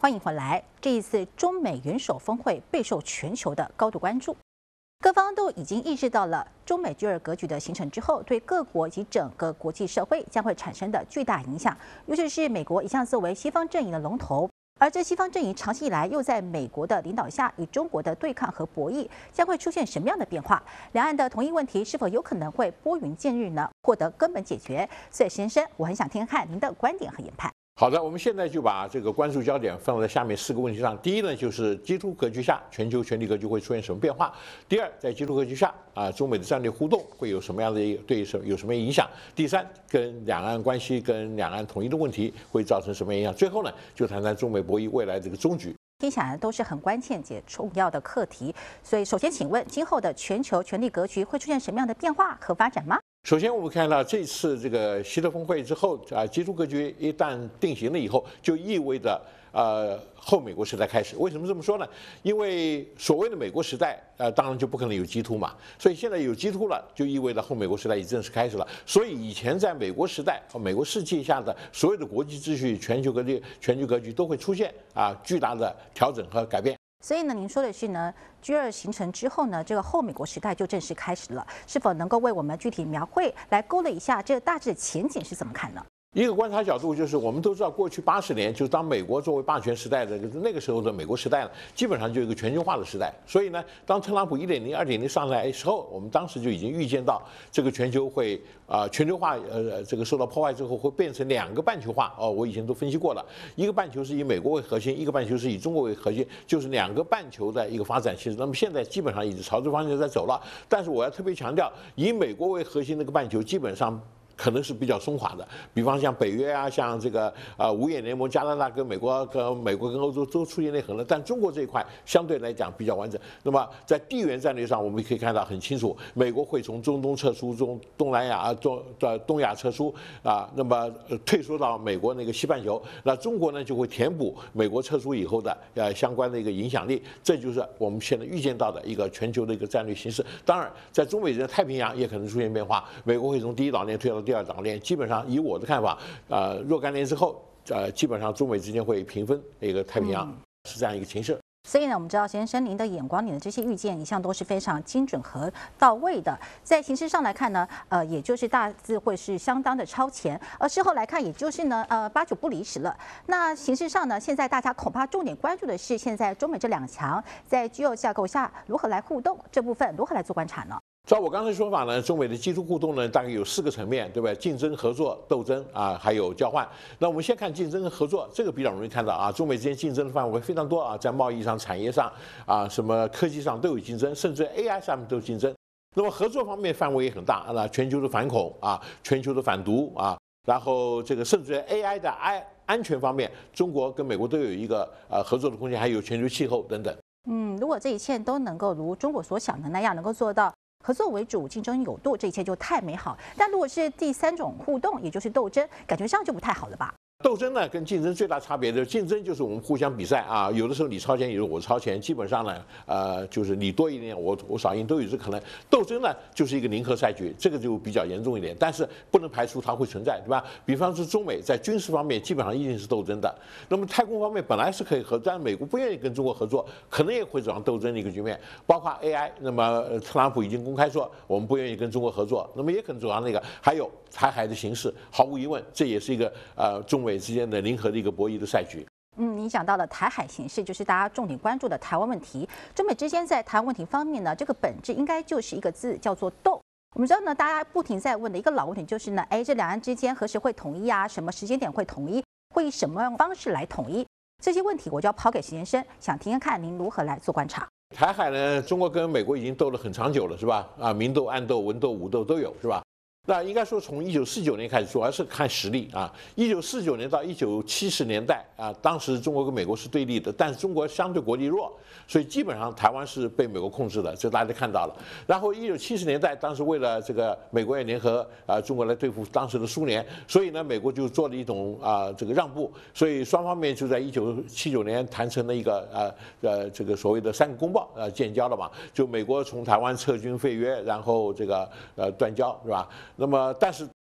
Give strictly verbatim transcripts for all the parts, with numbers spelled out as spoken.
欢迎回来。这一次中美元首峰会备受全球的高度关注，各方都已经意识到了中美 G 二格局的形成之后，对各国及整个国际社会将会产生的巨大影响。尤其是美国一向作为西方阵营的龙头，而这西方阵营长期以来又在美国的领导下与中国的对抗和博弈，将会出现什么样的变化？两岸的统一问题是否有可能会拨云见日呢？获得根本解决？所以，石先生，我很想听听看您的观点和研判。 好的，我们现在就把这个关注焦点放在下面四个问题上。第一呢，就是基督格局下全球权力格局会出现什么变化？第二，在基督格局下啊，中美的战略互动会有什么样的对什有什么影响？第三，跟两岸关系跟两岸统一的问题会造成什么影响？最后呢，就谈谈中美博弈未来这个终局。 听起来都是很关键且重要的课题，所以首先请问，今后的全球权力格局会出现什么样的变化和发展吗？ 首先，我们看到这次这个希特峰会之后啊，基督格局一旦定型了以后，就意味着呃后美国时代开始。为什么这么说呢？因为所谓的美国时代，呃，当然就不可能有基督嘛，所以现在有基督了，就意味着后美国时代已正式开始了。所以以前在美国时代和美国世界下的所有的国际秩序、全球格局、全球格局都会出现啊巨大的调整和改变。 所以呢，您说的是呢 ，G 二形成之后呢，这个后美国时代就正式开始了。是否能够为我们具体描绘，来勾勒一下这个大致的前景是怎么看呢？ 一个观察角度就是，我们都知道，过去八十年，就是当美国作为霸权时代的那个时候的美国时代呢，基本上就一个全球化的时代。所以呢，当特朗普一点零、二点零上来时候，我们当时就已经预见到这个全球会啊、呃、全球化呃这个受到破坏之后会变成两个半球化哦，我以前都分析过了，一个半球是以美国为核心，一个半球是以中国为核心，就是两个半球的一个发展趋势。那么现在基本上已经朝这方向在走了，但是我要特别强调，以美国为核心那个半球基本上可能是比较松垮的，比方像北约啊，像这个呃五眼联盟，加拿大跟美国跟美国跟欧洲都出现内核了，但中国这一块相对来讲比较完整。那么在地缘战略上，我们可以看到很清楚，美国会从中东撤出，中东南亚啊东的东亚撤出啊，那么退缩到美国那个西半球，那中国呢就会填补美国撤出以后的呃相关的一个影响力，这就是我们现在预见到的一个全球的一个战略形势。当然，在中美之间太平洋也可能出现变化，美国会从第一岛链退到第二岛链，基本上以我的看法，呃，若干年之后，呃，基本上中美之间会平分一个太平洋，是这样一个情势。 所以呢，我们知道先生您的眼光，您的这些预见一向都是非常精准和到位的。在形势上来看呢，呃，也就是大致会是相当的超前，而事后来看，也就是呢，呃，八九不离十了。那形势上呢，现在大家恐怕重点关注的是，现在中美这两强在 G 二架构下如何来互动，这部分如何来做观察呢？ 照我刚才说法呢，中美的基础互动呢，大概有四个层面，对吧？竞争、合作、斗争啊，还有交换。那我们先看竞争跟合作，这个比较容易看到啊。中美之间竞争的范围非常多啊，在贸易上、产业上啊，什么科技上都有竞争，甚至 A I 上面都有竞争。那么合作方面范围也很大，那全球的反恐啊，全球的反毒啊，然后这个甚至 A I 的安安全方面，中国跟美国都有一个呃合作的空间，还有全球气候等等。 嗯，如果这一切都能够如中国所想的那样，能够做到合作为主，竞争有度，这一切就太美好。但如果是第三种互动，也就是斗争，感觉上就不太好了吧？ 斗争呢，跟竞争最大差别就是竞争就是我们互相比赛啊，有的时候你超前，有的我超前，基本上呢，呃，就是你多一点，我我少一点都有这可能。斗争呢，就是一个零和赛局，这个就比较严重一点，但是不能排除它会存在，对吧？比方说中美在军事方面基本上一定是斗争的，那么太空方面本来是可以合作，但美国不愿意跟中国合作，可能也会走上斗争的一个局面。包括 A I， 那么特朗普已经公开说我们不愿意跟中国合作，那么也可能走上那个。还有台海的形势，毫无疑问，这也是一个呃中美之间的零和的一个博弈的赛局。 嗯，你讲到了台海形势，就是大家重点关注的台湾问题。中美之间在台湾问题方面呢，这个本质应该就是一个字，叫做斗。我们知道呢，大家不停在问的一个老问题就是呢，哎，这两岸之间何时会统一啊？什么时间点会统一？会以什么样方式来统一？这些问题我就要抛给石先生，想听听看您如何来做观察。 台海呢，中国跟美国已经斗了很长久了，是吧？啊，明斗、暗斗、文斗、武斗都有，是吧？那应该说，从一九四九年开始，主要是看实力啊。一九四九年到一九七十年代啊，当时中国跟美国是对立的，但是中国相对国力弱，所以基本上台湾是被美国控制的，这大家都看到了。然后一九七十年代，当时为了这个美国也联合啊中国来对付当时的苏联，所以呢，美国就做了一种啊这个让步，所以双方面就在一九七九年谈成了一个呃呃这个所谓的三个公报呃建交了嘛，就美国从台湾撤军废约，然后这个呃断交是吧？那么但是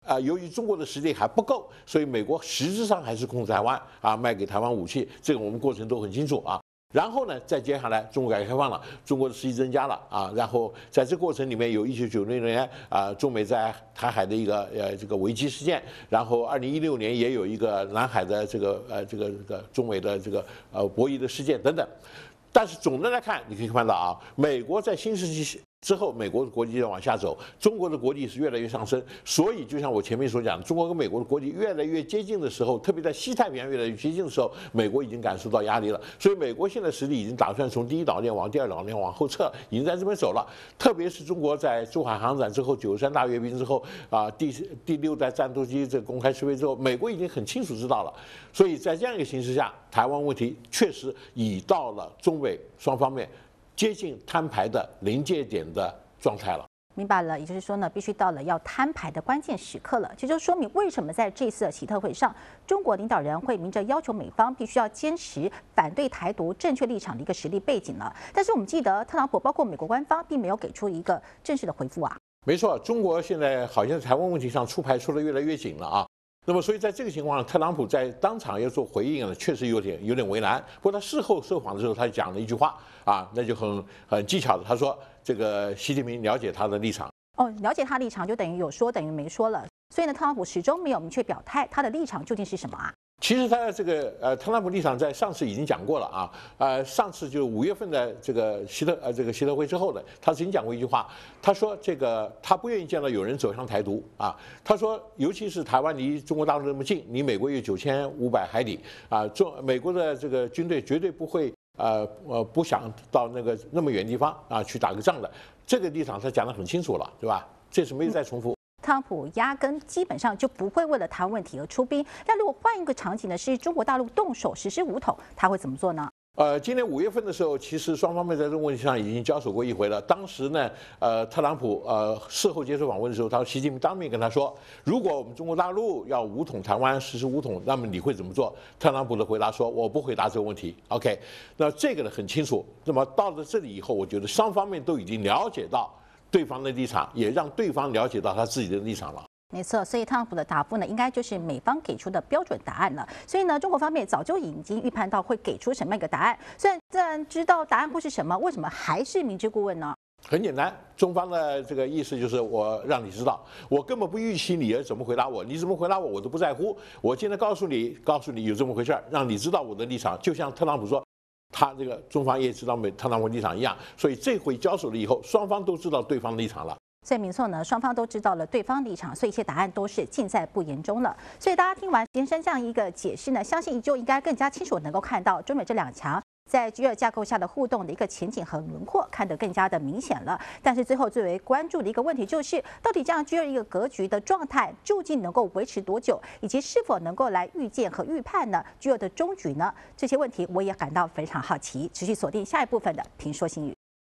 啊、由于中国的实力还不够，所以美国实质上还是控制台湾啊，卖给台湾武器，这个我们过程都很清楚啊。然后呢，再接下来中国改革开放了，中国的实力增加了啊，然后在这过程里面有一九九六年啊，中美在台海的一个呃这个危机事件，然后二零一六年也有一个南海的这个呃这个这个中美的这个呃博弈的事件等等。但是总的来看，你可以看到啊，美国在新世纪之后，美国的国力在往下走，中国的国力是越来越上升。所以，就像我前面所讲的，中国跟美国的国力越来越接近的时候，特别在西太平洋越来越接近的时候，美国已经感受到压力了。所以，美国现在实力已经打算从第一岛链往第二岛链往后撤，已经在这边走了。特别是中国在珠海航展之后，九十三大阅兵之后，啊，第第六代战斗机这公开试飞之后，美国已经很清楚知道了。所以在这样一个形势下，台湾问题确实已到了中美双方面接近摊牌的临界点的状态了。 明白了，也就是说呢，必须到了要摊牌的关键时刻了。这就说明为什么在这次的习特会上，中国领导人会明着要求美方必须要坚持反对台独正确立场的一个实力背景了。但是我们记得，特朗普包括美国官方并没有给出一个正式的回复啊。 没错，中国现在好像在台湾问题上出牌出得越来越紧了啊。那么，所以在这个情况下，特朗普在当场要做回应呢，确实有点有点为难。不过他事后受访的时候，他讲了一句话啊，那就很很技巧的，他说这个习近平了解他的立场。 哦，了解他立场就等于有说等于没说了。所以呢，特朗普始终没有明确表态他的立场究竟是什么啊？ 其实他的这个呃，特朗普立场在上次已经讲过了啊，呃，上次就五月份的这个习特呃这个习特会之后的，他曾经讲过一句话，他说这个他不愿意见到有人走向台独啊，他说尤其是台湾离中国大陆那么近，离美国有九千五百海里啊，中美国的这个军队绝对不会呃呃不想到那个那么远地方啊去打个仗的，这个立场他讲得很清楚了，对吧？这是没有再重复。 特朗普压根基本上就不会为了台湾问题而出兵。那如果换一个场景呢，是中国大陆动手实施武统，他会怎么做呢？ 呃，今年五月份的时候，其实双方面在这个问题上已经交手过一回了。当时呢，呃，特朗普呃事后接受访问的时候，他说习近平当面跟他说，如果我们中国大陆要武统台湾，实施武统，那么你会怎么做？特朗普的回答说，我不回答这个问题。OK， 那这个呢很清楚。那么到了这里以后，我觉得双方面都已经了解到对方的立场，也让对方了解到他自己的立场了。 没错，所以特朗普的答复呢，应该就是美方给出的标准答案了。所以呢，中国方面早就已经预判到会给出什么样一个答案。虽然虽然知道答案会是什么，为什么还是明知故问呢？ 很简单，中方的这个意思就是我让你知道，我根本不预期你怎么回答我，你怎么回答我我都不在乎。我现在告诉你，告诉你有这么回事儿，让你知道我的立场。就像特朗普说，他这个中方也知道美特朗普立场一样，所以这回交手了以后，双方都知道对方的立场了。 所以没错呢，双方都知道了对方立场，所以一切答案都是尽在不言中了。所以大家听完先生这样一个解释呢，相信就应该更加清楚能够看到中美这两强在 G 二 架构下的互动的一个前景和轮廓看得更加的明显了。但是最后最为关注的一个问题就是，到底这样 G 二 一个格局的状态究竟能够维持多久，以及是否能够来预见和预判呢 G 二 的终局呢？这些问题我也感到非常好奇。持续锁定下一部分的评说新语。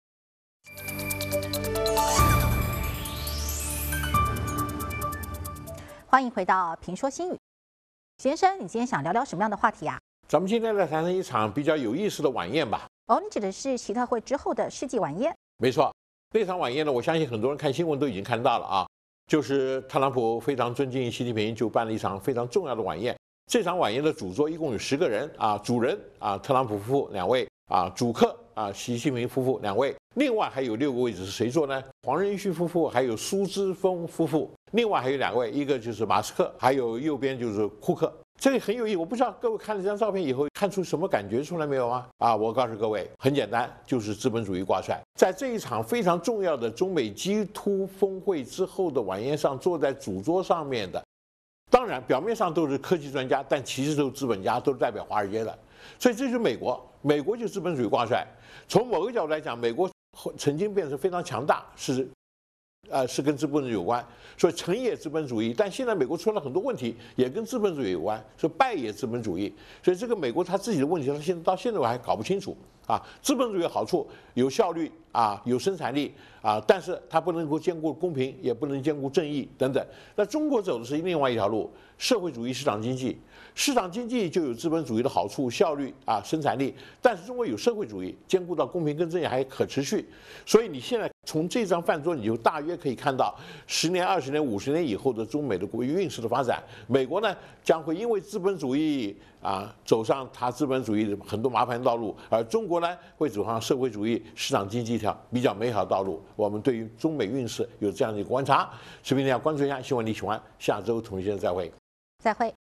欢迎回到评说新语，先生，你今天想聊聊什么样的话题啊？ 咱们今天来谈谈一场比较有意思的晚宴吧。 哦，你指的是习特会之后的世纪晚宴？ 没错，那场晚宴呢，我相信很多人看新闻都已经看到了啊，就是特朗普非常尊敬习近平，就办了一场非常重要的晚宴。这场晚宴的主桌一共有十个人啊，主人啊特朗普夫妇两位啊，主客啊习近平夫妇两位，另外还有六个位置是谁坐呢？黄仁勋夫妇，还有苏姿丰夫妇。另外还有两位，一个就是马斯克，还有右边就是库克。这个很有意思，我不知道各位看了这张照片以后看出什么感觉出来没有啊？啊，我告诉各位，很简单，就是资本主义挂帅。在这一场非常重要的中美 G 二 峰会之后的晚宴上，坐在主桌上面的，当然表面上都是科技专家，但其实都是资本家，都是代表华尔街的。所以这就是美国，美国就是资本主义挂帅。从某个角度来讲，美国曾经变成非常强大，是。呃，是跟资本主义有关，所以成也资本主义，但现在美国出了很多问题，也跟资本主义有关，说败也资本主义，所以这个美国他自己的问题，他现在到现在我还搞不清楚啊，资本主义好处有效率啊，有生产力啊，但是它不能够兼顾公平，也不能兼顾正义等等。那中国走的是另外一条路，社会主义市场经济。市场经济就有资本主义的好处、效率啊、生产力，但是中国有社会主义，兼顾到公平跟正义，还可持续。所以你现在从这张饭桌，你就大约可以看到十年、二十年、五十年以后的中美的国运势的发展。美国呢将会因为资本主义啊走上它资本主义的很多麻烦道路，而中国呢会走上社会主义市场经济一条比较美好的道路。我们对于中美运势有这样的一个观察，视频要关注一下，希望你喜欢。下周同一时间再会。 再会。